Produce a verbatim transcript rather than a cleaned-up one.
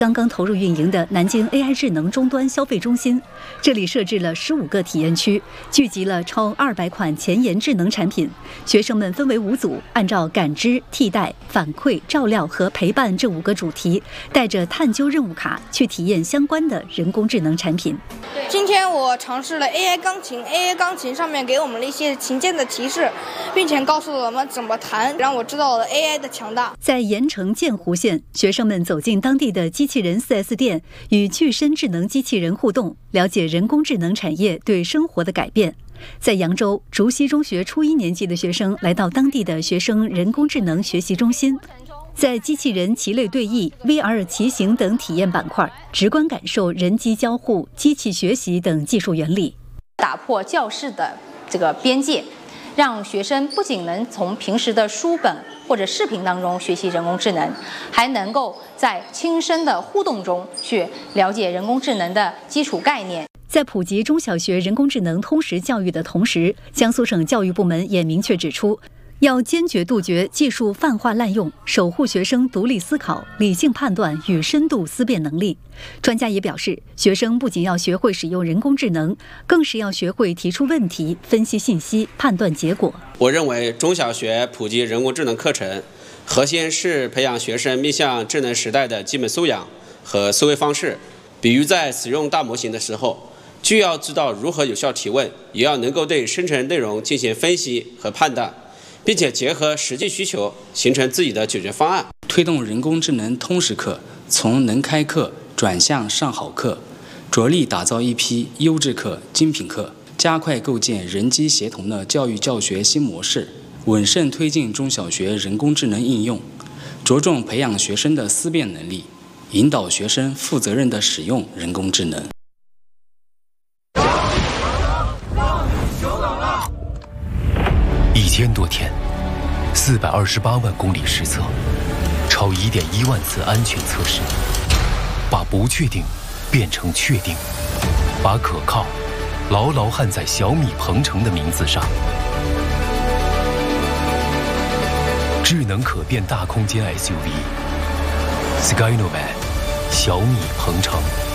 刚刚投入运营的南京 A I 智能终端消费中心，这里设置了十五个体验区，聚集了超二百款前沿智能产品。学生们分为五组，按照感知、替代、反馈、照料和陪伴这五个主题，带着探究任务卡去体验相关的人工智能产品。 今天我尝试了 A I 钢琴 ，A I 钢琴上面给我们了一些琴键的提示，并且告诉我们怎么弹，让我知道了 A I 的强大。 在盐城建湖县，学生们走进当地的机器人 四 S 店，与具身智能机器人互动，了解人工智能产业对生活的改变。在扬州，竹溪中学初一年级的学生来到当地的学生人工智能学习中心，在机器人棋类对弈、V R 骑行等体验板块，直观感受人机交互、机器学习等技术原理， 打破教室的这个边界，让学生不仅能从平时的书本或者视频当中学习人工智能，还能够在亲身的互动中去了解人工智能的基础概念。 在普及中小学人工智能通识教育的同时，江苏省教育部门也明确指出，要坚决杜绝技术泛化滥用，守护学生独立思考、理性判断与深度思辨能力。专家也表示，学生不仅要学会使用人工智能，更是要学会提出问题、分析信息、判断结果。 我认为中小学普及人工智能课程，核心是培养学生面向智能时代的基本素养和思维方式。比如在使用大模型的时候，既要知道如何有效提问，也要能够对生成内容进行分析和判断，并且结合实际需求形成自己的解决方案。 推动人工智能通识课从能开课转向上好课，着力打造一批优质课、精品课，加快构建人机协同的教育教学新模式，稳慎推进中小学人工智能应用，着重培养学生的思辨能力，引导学生负责任地使用人工智能。 一千多天，四百二十八万公里实测，超一点一万次安全测试，把不确定变成确定，把可靠牢牢焊在小米鹏程的名字上。智能可变大空间 S U V Skynovan 小米鹏程。